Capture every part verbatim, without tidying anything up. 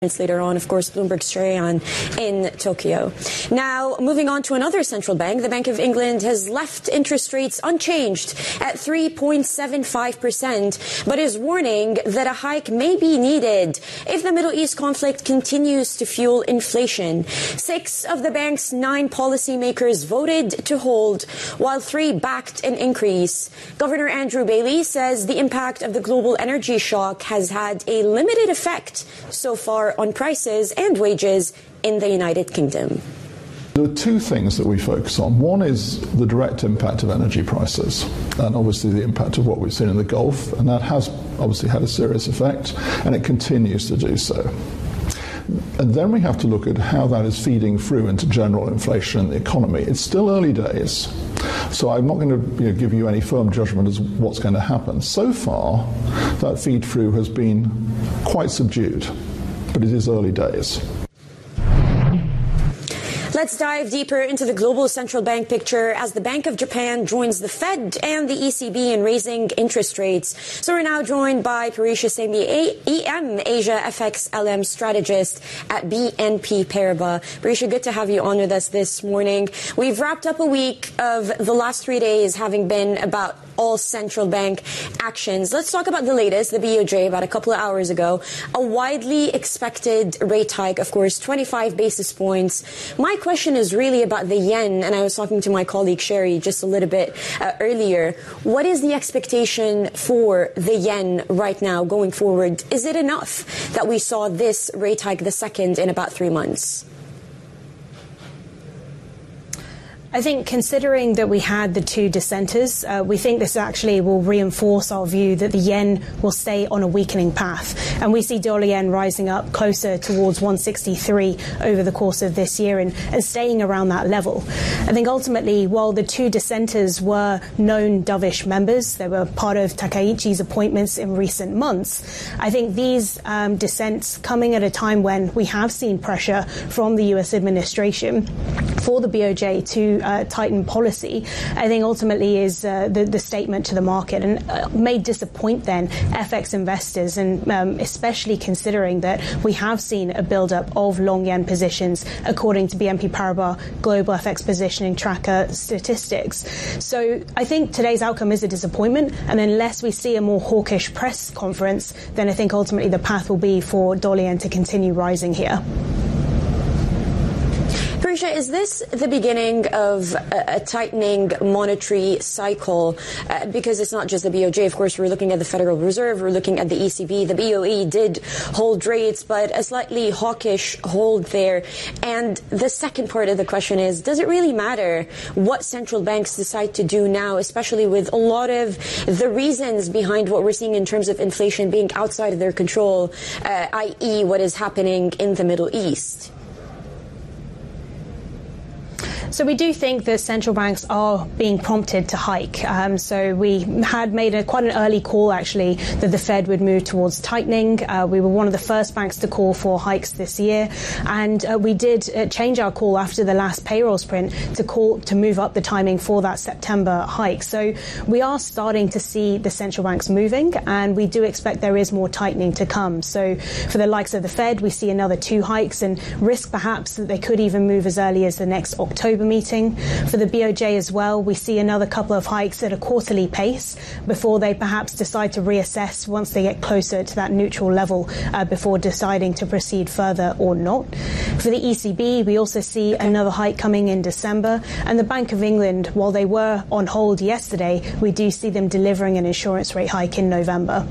Later on, of course, Bloomberg's Sharian in Tokyo. Now, moving on to another central bank, the Bank of England has left interest rates unchanged at three point seven five percent, but is warning that a hike may be needed if the Middle East conflict continues to fuel inflation. Six of the bank's nine policymakers voted to hold, while three backed an increase. Governor Andrew Bailey says the impact of the global energy shock has had a limited effect so far on prices and wages in the United Kingdom. There are two things that we focus on. One is the direct impact of energy prices, and obviously the impact of what we've seen in the Gulf, and that has obviously had a serious effect, and it continues to do so. And then we have to look at how that is feeding through into general inflation in the economy. It's still early days, so I'm not going to you know, give you any firm judgment as what's going to happen. So far, that feed-through has been quite subdued, but it is early days. Let's dive deeper into the global central bank picture as the Bank of Japan joins the Fed and the E C B in raising interest rates. So we're now joined by Parisha Semi, E M Asia F X L M strategist at B N P Paribas. Parisha, good to have you on with us this morning. We've wrapped up a week of the last three days having been about all central bank actions. Let's talk about the latest, the B O J, about a couple of hours ago. A widely expected rate hike, of course, twenty-five basis points. My question is really about the yen, and I was talking to my colleague Sherry just a little bit uh, earlier. What is the expectation for the yen right now going forward? Is it enough that we saw this rate hike, the second in about three months? I think considering that we had the two dissenters, uh, we think this actually will reinforce our view that the yen will stay on a weakening path. And we see dollar yen rising up closer towards one sixty-three over the course of this year and, and staying around that level. I think ultimately, while the two dissenters were known dovish members, they were part of Takaichi's appointments in recent months, I think these um, dissents coming at a time when we have seen pressure from the U S administration for the B O J to Uh, tighten policy, I think ultimately is uh, the, the statement to the market, and uh, may disappoint then F X investors, and um, especially considering that we have seen a build-up of long yen positions according to B N P Paribas Global F X Positioning Tracker statistics. So I think today's outcome is a disappointment, and unless we see a more hawkish press conference, then I think ultimately the path will be for dollar yen to continue rising here. Parisha, is this the beginning of a, a tightening monetary cycle? Uh, because it's not just the B O J. Of course, we're looking at the Federal Reserve. We're looking at the E C B. The B O E did hold rates, but a slightly hawkish hold there. And the second part of the question is, does it really matter what central banks decide to do now, especially with a lot of the reasons behind what we're seeing in terms of inflation being outside of their control, uh, that is what is happening in the Middle East? So we do think that central banks are being prompted to hike. Um, so we had made a, quite an early call, actually, that the Fed would move towards tightening. Uh, we were one of the first banks to call for hikes this year. And uh, we did uh, change our call after the last payrolls print to call to move up the timing for that September hike. So we are starting to see the central banks moving, and we do expect there is more tightening to come. So for the likes of the Fed, we see another two hikes and risk perhaps that they could even move as early as the next October meeting. For the B O J as well, we see another couple of hikes at a quarterly pace before they perhaps decide to reassess once they get closer to that neutral level uh, before deciding to proceed further or not. For the E C B, we also see another hike coming in December. And the Bank of England, while they were on hold yesterday, we do see them delivering an insurance rate hike in November.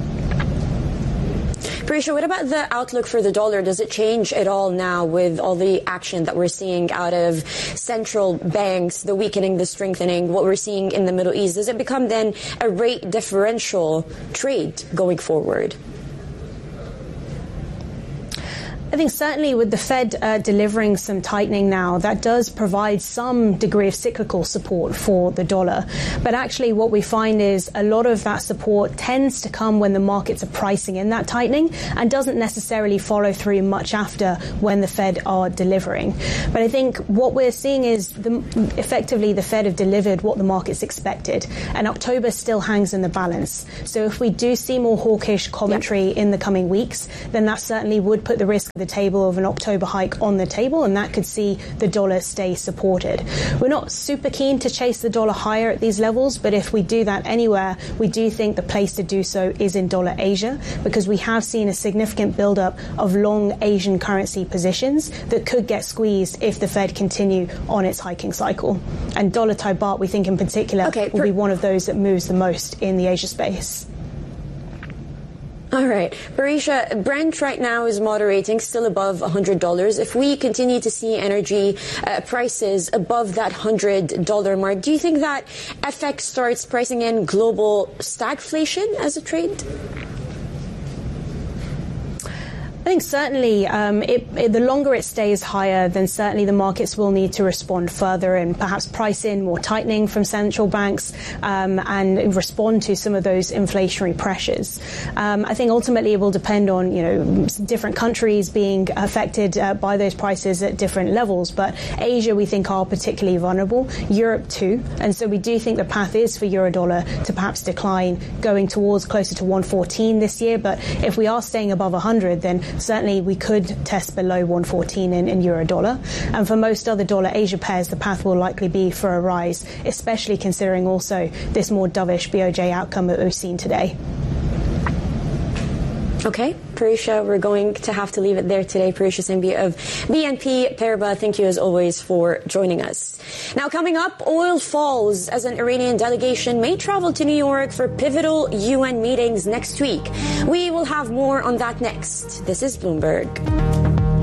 Parisha, what about the outlook for the dollar? Does it change at all now with all the action that we're seeing out of central banks, the weakening, the strengthening, what we're seeing in the Middle East? Does it become then a rate differential trade going forward? I I think certainly with the Fed uh, delivering some tightening now, that does provide some degree of cyclical support for the dollar. But actually what we find is a lot of that support tends to come when the markets are pricing in that tightening and doesn't necessarily follow through much after when the Fed are delivering. But I think what we're seeing is the, effectively the Fed have delivered what the markets expected, and October still hangs in the balance. So if we do see more hawkish commentary yep. in the coming weeks, then that certainly would put the risk of the table of an October hike on the table, and that could see the dollar stay supported. We're not super keen to chase the dollar higher at these levels, but if we do that anywhere, we do think the place to do so is in dollar Asia, because we have seen a significant buildup of long Asian currency positions that could get squeezed if the Fed continue on its hiking cycle. And dollar Thai baht, we think in particular, okay, will be one of those that moves the most in the Asia space. All right. Parisha, Brent right now is moderating, still above one hundred dollars. If we continue to see energy uh, prices above that one hundred dollars mark, do you think that F X starts pricing in global stagflation as a trade? I think certainly um, it, it, the longer it stays higher, then certainly the markets will need to respond further and perhaps price in more tightening from central banks um, and respond to some of those inflationary pressures. Um, I think ultimately it will depend on, you know, different countries being affected uh, by those prices at different levels. But Asia, we think, are particularly vulnerable. Europe too. And so we do think the path is for Eurodollar to perhaps decline, going towards closer to one fourteen this year. But if we are staying above one hundred, then certainly we could test below one fourteen in, in euro dollar. And for most other dollar Asia pairs, the path will likely be for a rise, especially considering also this more dovish B O J outcome that we've seen today. Okay, Parisha, we're going to have to leave it there today. Parisha Sainvi of B N P Paribas, thank you as always for joining us. Now coming up, oil falls as an Iranian delegation may travel to New York for pivotal U N meetings next week. We will have more on that next. This is Bloomberg.